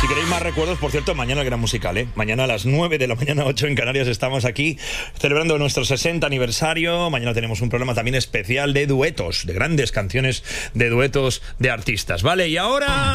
Si queréis más recuerdos, por cierto, mañana el Gran Musical, ¿eh? Mañana a las 9 de la mañana, 8 en Canarias, estamos aquí celebrando nuestro 60 aniversario. Mañana tenemos un programa también especial de duetos, de grandes canciones de duetos de artistas. Vale, y ahora...